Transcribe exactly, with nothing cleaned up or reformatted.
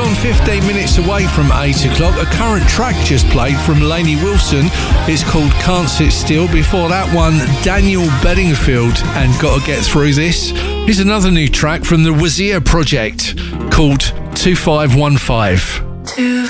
on fifteen minutes away from eight o'clock. A current track just played from Lainey Wilson. It's called Can't Sit Still. Before that one, Daniel Bedingfield and Gotta Get Through This. Here's another new track from the Wazir project called two five one five. Two